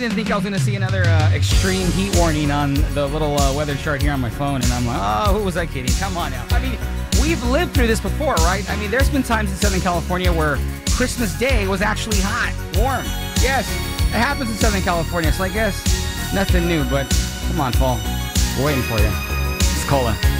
didn't think I was going to see another extreme heat warning on the little weather chart here on my phone, and I'm like, oh, who was I kidding? Come on now. I mean, we've lived through this before, right? I mean, there's been times in Southern California where Christmas Day was actually hot, warm. Yes, it happens in Southern California, so I guess nothing new, but come on, Paul. We're waiting for you. It's Cola.